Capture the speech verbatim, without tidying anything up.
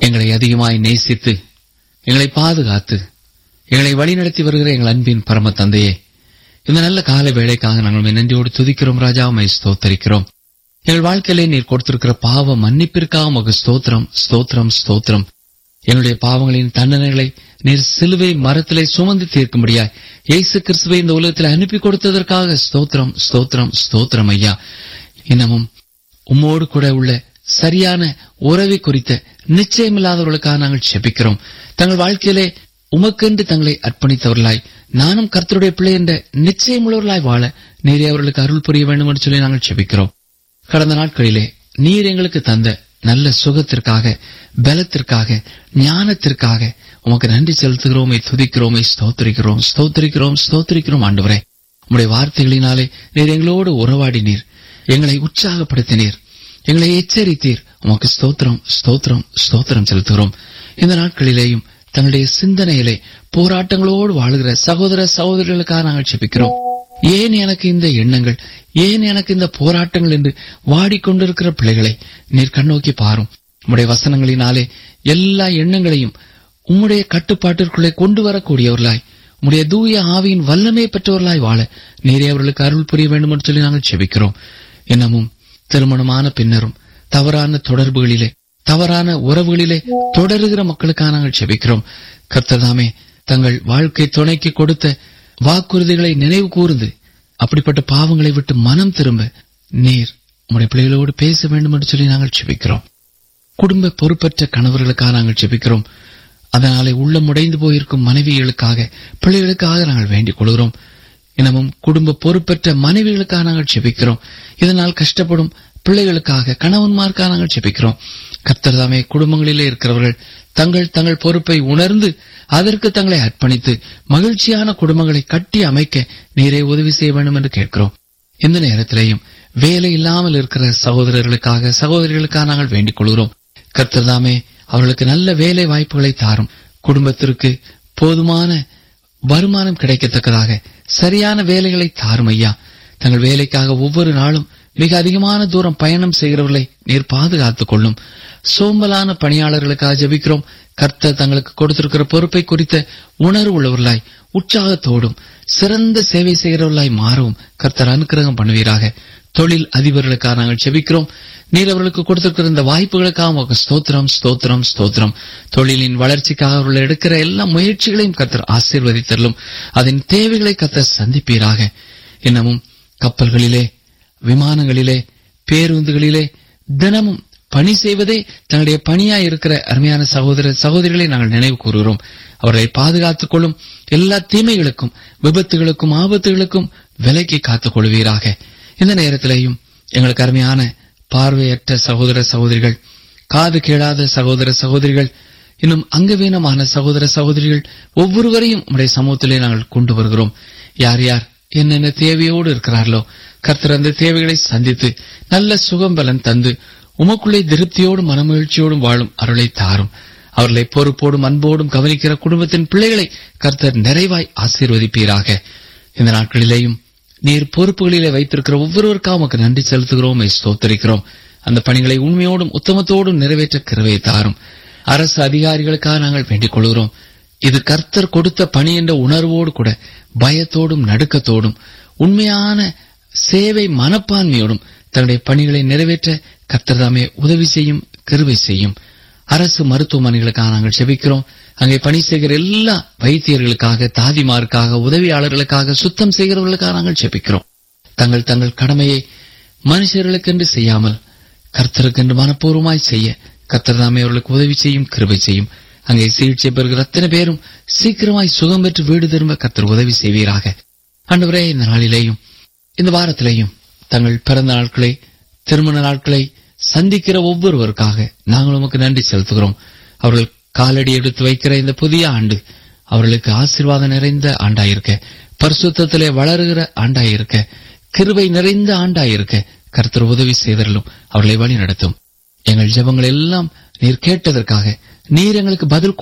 எங்களை அதிகமாய் நேசித்து எங்களை பாதுகாத்து எங்களை வழிநடத்தி வருகிற எங்கள் அன்பின் பரம தந்தையே, இந்த நல்ல கால வேளைக்காக நாங்கள் நன்றியோடு துதிக்கிறோம். ராஜா, உம்மை ஸ்தோத்தரிக்கிறோம். எங்கள் வாழ்க்கையிலே நீர் கொடுத்திருக்கிற பாவ மன்னிப்பிற்காக உமக்கு ஸ்தோத்திரம், ஸ்தோத்திரம், ஸ்தோத்திரம். என்னுடைய பாவங்களின் தண்டனைகளை நீர் சிலுவை மரத்திலே சுமந்து தீர்க்கும்படியாய் இயேசு கிறிஸ்துவை இந்த உலகத்தில் அனுப்பி கொடுத்ததற்காக ஸ்தோத்திரம், ஸ்தோத்திரம், ஸ்தோத்திரம் ஐயா. இன்னமும் உம்மோடு கூட உள்ள சரியான உறவை குறித்த நிச்சயமில்லாதவர்களுக்காக நாங்கள் செபிக்கிறோம். தங்கள் வாழ்க்கையிலே உமக்கென்று தங்களை அர்ப்பணித்தவர்களாய், நானும் கர்த்தருடைய பிள்ளை என்ற நிச்சயமுள்ளவர்களாய் வாழ நீரே அவர்களுக்கு அருள் புரிய வேண்டும் என்று சொல்லி நாங்கள் செபிக்கிறோம். கடந்த நாட்களிலே நீர் எங்களுக்கு தந்த நல்ல சுகத்திற்காக, பலத்திற்காக, ஞானத்திற்காக உமக்கு நன்றி செலுத்துகிறோமே, துதிக்கிறோமே, ஸ்தோத்திரிக்கிறோம், ஸ்தோத்திரிக்கிறோம், ஸ்தோத்திரிக்கிறோம். ஆண்டவரே, உம்முடைய வார்த்தைகளினாலே நீர் எங்களோடு உறவாடினீர், எங்களை உற்சாகப்படுத்தினீர், எங்களை எச்சரித்தீர். உமக்கு ஸ்தோத்திரம், ஸ்தோத்திரம், ஸ்தோத்திரம் செலுத்துகிறோம். இந்த நாட்களிலேயும் தங்களுடைய சிந்தனையிலே போராட்டங்களோடு வாழுகிற சகோதர சகோதரிகளுக்காக நாங்கள் செபிக்கிறோம். ஏன் எனக்கு இந்த எண்ணங்கள், ஏன் எனக்கு இந்த போராட்டங்கள் என்று வாடிக்கொண்டிருக்கிற பிள்ளைகளை நீர் கண்ணோக்கி பாரும். உம்முடைய வசனங்களினாலே எல்லா எண்ணங்களையும் உம்முடைய கட்டுப்பாட்டிற்குள்ளே கொண்டு வரக்கூடியவர்களாய், உம்முடைய தூய ஆவியின் வல்லமை பெற்றவர்களாய் வாழ நீரே அவர்களுக்கு அருள் புரிய வேண்டும் என்று சொல்லி நாங்கள் செபிக்கிறோம். இன்னமும் திருமணமான பின்னரும் தவறான தொடர்புகளிலே, தவறான உறவுகளிலே தொடருகிற மக்களுக்காக நாங்கள் செபிக்கிறோம். கர்த்தர்தாமே தங்கள் வாழ்க்கை துணைக்கு கொடுத்த வாக்குறுதிகளை நினைவு கூர்ந்து அப்படிப்பட்ட பாவங்களை விட்டு மனம் திரும்ப நீர் உம்முடைய பிள்ளைகளோடு பேச வேண்டும் என்று சொல்லி நாங்கள் செபிக்கிறோம். குடும்ப பொறுப்பற்ற கணவர்களுக்காக நாங்கள் செபிக்கிறோம். அதனாலே உள்ளம் உடைந்து போயிருக்கும் மனைவிகளுக்காக, பிள்ளைகளுக்காக நாங்கள் வேண்டிக் கொள்கிறோம். இன்னமும் குடும்ப பொறுப்பற்ற மனைவிகளுக்காக நாங்கள் செபிக்கிறோம். இதனால் கஷ்டப்படும் பிள்ளைகளுக்காக, கணவன்மார்க்காக நாங்கள் செபிக்கிறோம். கர்த்தர் தாமே குடும்பங்களிலே இருக்கிறவர்கள் தங்கள் தங்கள் பொறுப்பை உணர்ந்து அதற்கு தங்களை அர்ப்பணித்து மகிழ்ச்சியான குடும்பங்களை கட்டி அமைக்க நீரே உதவி செய்ய வேண்டும் என்று கேட்கிறோம். இந்த நேரத்திலேயும் வேலை இல்லாமல் இருக்கிற சகோதரர்களுக்காக, சகோதரிகளுக்காக நாங்கள் வேண்டிக் கொள்கிறோம். கர்த்தர் தாமே அவர்களுக்கு நல்ல வேலை வாய்ப்புகளை தாரும். குடும்பத்திற்கு போதுமான வருமானம் கிடைக்கத்தக்கதாக சரியான வேலைகளை தாரும் ஐயா. தங்கள் வேலைக்காக ஒவ்வொரு நாளும் மிக அதிகமான தூரம் பயணம் செய்கிறவர்களை நீர் பாதுகாத்துக் கொள்ளும். சோம்பலான பணியாளர்களுக்காக ஜெபிக்கிறோம். கர்த்தர் தங்களுக்கு கொடுத்திருக்கிற பொறுப்பை குறித்த உணர்வு உள்ளவர்களாய், உற்சாகத்தோடும் சிறந்த சேவை செய்கிறவர்களாய் மாறவும் கர்த்தர் அனுக்கிரகம் பண்ணுவீராக. தொழில் அதிபர்களுக்காக நாங்கள் ஜெபிக்கிறோம். நீர் அவர்களுக்கு கொடுத்திருக்கிற இந்த வாய்ப்புகளுக்காக ஸ்தோத்திரம், ஸ்தோத்திரம், ஸ்தோத்திரம். தொழிலின் வளர்ச்சிக்காக அவர்கள் எடுக்கிற எல்லா முயற்சிகளையும் கர்த்தர் ஆசீர்வதித்தரலும். அதன் தேவைகளை கர்த்தர் சந்திப்பீராக. இன்னமும் கப்பல்களிலே, விமானங்களிலே, பேருந்துகளிலே தினமும் பணி செய்வதே தங்களுடைய பணியாய் இருக்கிற அருமையான சகோதர சகோதரிகளை நாங்கள் நினைவு கூறுகிறோம். அவர்களை பாதுகாத்துக் கொள்ளும். எல்லா தீமைகளுக்கும், விபத்துகளுக்கும், ஆபத்துகளுக்கும் விலக்கி காத்துக் கொள்வீராக. இந்த நேரத்திலேயும் எங்களுக்கு அருமையான பார்வையற்ற சகோதர சகோதரிகள், காது கேளாத சகோதர சகோதரிகள், இன்னும் அங்கவீனமான சகோதர சகோதரிகள் ஒவ்வொருவரையும் உடைய சமூகத்திலே நாங்கள் கொண்டு வருகிறோம். யார் யார் என்னென்ன தேவையோடு இருக்கிறார்களோ கர்த்தர் அந்த தேவைகளை சந்தித்து நல்ல சுகம் பலன் தந்து உமக்குள்ளே திருப்தியோடும் மனமகிழ்ச்சியோடும் வாழும் அருளை தாரும். அவர்களை பொறுப்போடும் அன்போடும் கவனிக்கிற குடும்பத்தின் பிள்ளைகளை கர்த்தர் நிறைவாய் ஆசீர்வதிப்பீராக. இந்த நாட்களிலேயும் நீர் பொறுப்புகளிலே வைத்திருக்கிற ஒவ்வொருவருக்காக உமக்கு நன்றி செலுத்துகிறோம், ஸ்தோத்தரிக்கிறோம். அந்த பணிகளை உண்மையோடும் உத்தமத்தோடும் நிறைவேற்ற கிருபையை தாரும். அரசு அதிகாரிகளுக்காக நாங்கள் வேண்டிக் கொள்கிறோம். இது கர்த்தர் கொடுத்த பணி என்ற உணர்வோடு கூட பயத்தோடும் நடுக்கத்தோடும் உண்மையான சேவை மனப்பான்மையோடும் தன்னுடைய பணிகளை நிறைவேற்ற கர்த்தர் தாமே உதவி செய்யும், கிருபை செய்யும். அரசு மருத்துவமனைகளுக்காக நாங்கள் செபிக்கிறோம். அங்கே பணி செய்கிற எல்லா வைத்தியர்களுக்காக, தாதிமாருக்காக, உதவியாளர்களுக்காக, சுத்தம் செய்கிறவர்களுக்காக நாங்கள் செபிக்கிறோம். தங்கள் தங்கள் கடமையை மனுஷர்களுக்கென்று செய்யாமல் கர்த்தருக்கென்று மனப்பூர்வமாய் செய்ய கர்த்தர் தாமே அவர்களுக்கு உதவி செய்யும், கிருபை செய்யும். அங்கே சிகிச்சை பெறுகிற அத்தனை பேரும் சீக்கிரமாய் சுகம் பெற்று வீடு திரும்ப கர்த்தர் உதவி செய்வீராக. ஆண்டவரே, இந்த நாளிலேயும் இந்த வாரத்திலேயும் தங்கள் பிறந்த நாட்களை, திருமண நாட்களை சந்திக்கிற ஒவ்வொருவருக்காக நாங்கள் உமக்கு நன்றி செலுத்துகிறோம். அவர்கள் காலடி எடுத்து வைக்கிற இந்த புதிய ஆண்டு அவர்களுக்கு ஆசீர்வாதம் நிறைந்த ஆண்டாயிருக்க, பரிசுத்தத்திலே வளருகிற ஆண்டாயிருக்க, கிருபை நிறைந்த ஆண்டாயிருக்க கர்த்தர் உதவி செய்தரலும் அவர்களை வழி நடத்தும். எங்கள் ஜெபங்கள் எல்லாம் நீர் கேட்டதற்காக, நீர் எங்களுக்கு பதில்